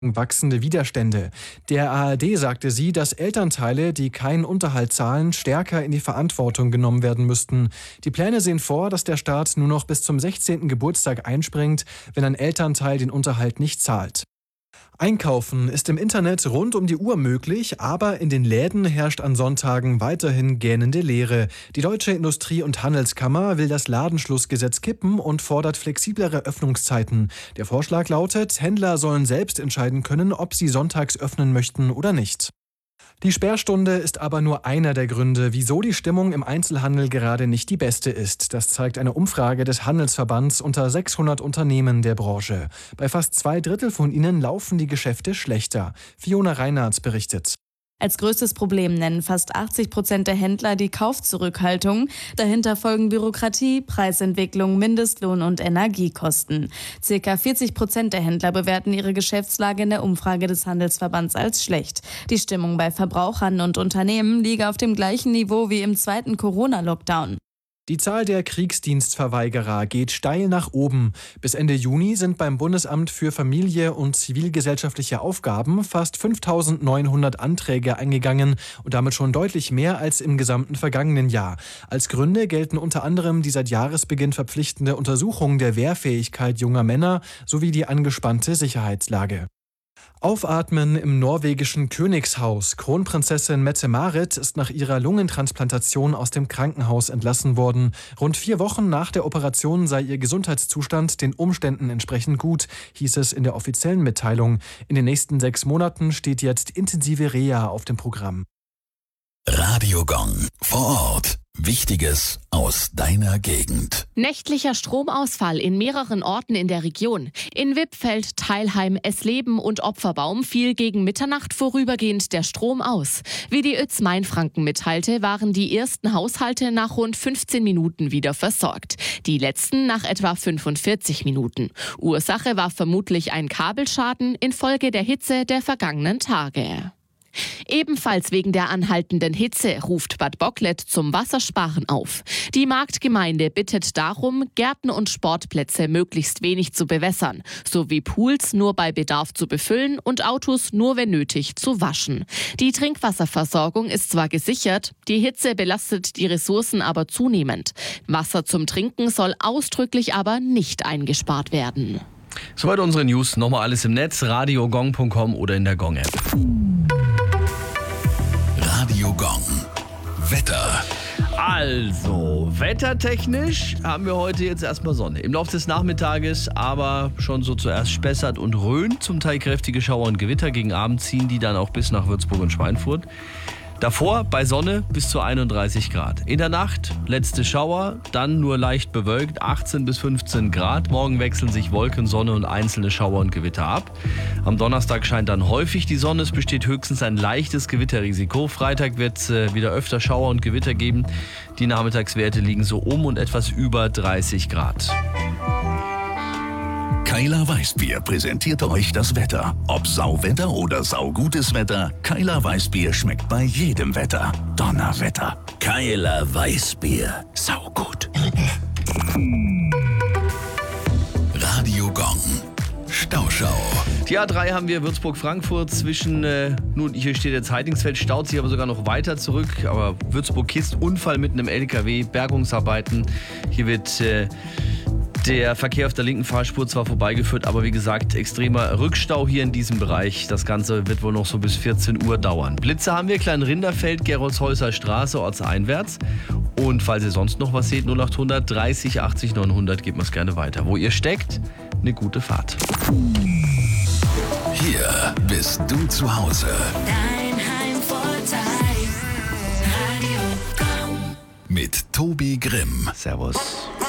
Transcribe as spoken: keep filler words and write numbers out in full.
wachsende Widerstände. Der A R D sagte sie, dass Elternteile, die keinen Unterhalt zahlen, stärker in die Verantwortung genommen werden müssten. Die Pläne sehen vor, dass der Staat nur noch bis zum sechzehnten Geburtstag einspringt, wenn ein Elternteil den Unterhalt nicht zahlt. Einkaufen ist im Internet rund um die Uhr möglich, aber in den Läden herrscht an Sonntagen weiterhin gähnende Leere. Die Deutsche Industrie- und Handelskammer will das Ladenschlussgesetz kippen und fordert flexiblere Öffnungszeiten. Der Vorschlag lautet, Händler sollen selbst entscheiden können, ob sie sonntags öffnen möchten oder nicht. Die Sperrstunde ist aber nur einer der Gründe, wieso die Stimmung im Einzelhandel gerade nicht die beste ist. Das zeigt eine Umfrage des Handelsverbands unter sechshundert Unternehmen der Branche. Bei fast zwei Drittel von ihnen laufen die Geschäfte schlechter. Fiona Reinartz berichtet. Als größtes Problem nennen fast achtzig Prozent der Händler die Kaufzurückhaltung. Dahinter folgen Bürokratie, Preisentwicklung, Mindestlohn und Energiekosten. Circa vierzig Prozent der Händler bewerten ihre Geschäftslage in der Umfrage des Handelsverbands als schlecht. Die Stimmung bei Verbrauchern und Unternehmen liege auf dem gleichen Niveau wie im zweiten Corona-Lockdown. Die Zahl der Kriegsdienstverweigerer geht steil nach oben. Bis Ende Juni sind beim Bundesamt für Familie und zivilgesellschaftliche Aufgaben fast fünftausendneunhundert Anträge eingegangen und damit schon deutlich mehr als im gesamten vergangenen Jahr. Als Gründe gelten unter anderem die seit Jahresbeginn verpflichtende Untersuchung der Wehrfähigkeit junger Männer sowie die angespannte Sicherheitslage. Aufatmen im norwegischen Königshaus. Kronprinzessin Mette-Marit ist nach ihrer Lungentransplantation aus dem Krankenhaus entlassen worden. Rund vier Wochen nach der Operation sei ihr Gesundheitszustand den Umständen entsprechend gut, hieß es in der offiziellen Mitteilung. In den nächsten sechs Monaten steht jetzt intensive Reha auf dem Programm. Radio Gong vor Ort. Wichtiges aus deiner Gegend. Nächtlicher Stromausfall in mehreren Orten in der Region. In Wippfeld, Teilheim, Esleben und Opferbaum fiel gegen Mitternacht vorübergehend der Strom aus. Wie die Ö Z Mainfranken mitteilte, waren die ersten Haushalte nach rund fünfzehn Minuten wieder versorgt. Die letzten nach etwa fünfundvierzig Minuten. Ursache war vermutlich ein Kabelschaden infolge der Hitze der vergangenen Tage. Ebenfalls wegen der anhaltenden Hitze ruft Bad Bocklet zum Wassersparen auf. Die Marktgemeinde bittet darum, Gärten und Sportplätze möglichst wenig zu bewässern, sowie Pools nur bei Bedarf zu befüllen und Autos nur wenn nötig zu waschen. Die Trinkwasserversorgung ist zwar gesichert, die Hitze belastet die Ressourcen aber zunehmend. Wasser zum Trinken soll ausdrücklich aber nicht eingespart werden. Soweit unsere News. Nochmal alles im Netz, radiogong punkt com oder in der Gong-App. Radio Gong. Wetter. Also, wettertechnisch haben wir heute jetzt erstmal Sonne. Im Laufe des Nachmittages aber schon so zuerst Spessart und Rhön, zum Teil kräftige Schauer und Gewitter. Gegen Abend ziehen die dann auch bis nach Würzburg und Schweinfurt. Davor bei Sonne bis zu einunddreißig Grad. In der Nacht letzte Schauer, dann nur leicht bewölkt, achtzehn bis fünfzehn Grad. Morgen wechseln sich Wolken, Sonne und einzelne Schauer und Gewitter ab. Am Donnerstag scheint dann häufig die Sonne, es besteht höchstens ein leichtes Gewitterrisiko. Freitag wird es äh, wieder öfter Schauer und Gewitter geben. Die Nachmittagswerte liegen so um und etwas über dreißig Grad. Keiler Weißbier präsentiert euch das Wetter. Ob Sauwetter oder saugutes Wetter, Keiler Weißbier schmeckt bei jedem Wetter. Donnerwetter. Keiler Weißbier. Saugut. Radio Gong. Stauschau. Die A drei haben wir Würzburg-Frankfurt zwischen, äh, nun hier steht jetzt Heidingsfeld, staut sich aber sogar noch weiter zurück. Aber Würzburg-Kist, Unfall mit einem L K W, Bergungsarbeiten. Hier wird äh, der Verkehr auf der linken Fahrspur zwar vorbeigeführt, aber wie gesagt, extremer Rückstau hier in diesem Bereich. Das Ganze wird wohl noch so bis vierzehn Uhr dauern. Blitze haben wir, Klein-Rinderfeld, Geroldshäuser Straße, ortseinwärts. Und falls ihr sonst noch was seht, null achthundert dreißig achtzig neunhundert, gebt mir's gerne weiter. Wo ihr steckt, eine gute Fahrt. Hier bist du zu Hause. Dein Heimvorteil. Radio Gong. Mit Tobi Grimm. Servus.